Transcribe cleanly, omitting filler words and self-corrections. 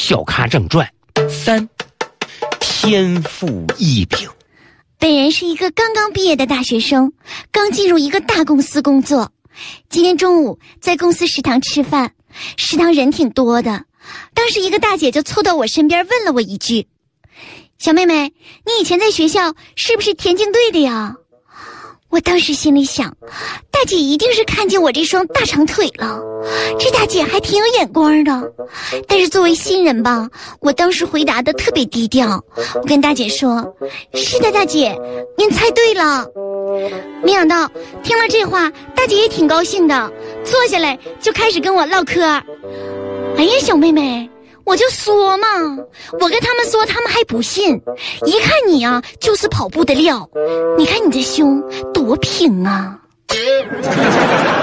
小咖正传3，天赋异禀。 本人是一个刚刚毕业的大学生，刚进入一个大公司工作。今天中午在公司食堂吃饭，食堂人挺多的，当时一个大姐就凑到我身边问了我一句：小妹妹，你以前在学校是不是田径队的呀？我当时心里想，大姐一定是看见我这双大长腿了，这大姐还挺有眼光的。但是作为新人吧，我当时回答的特别低调，我跟大姐说：是的大姐，您猜对了。没想到听了这话，大姐也挺高兴的，坐下来就开始跟我唠嗑。哎呀，小妹妹，我就说嘛，我跟他们说，他们还不信，一看你啊就是跑步的料，你看你这胸多平啊。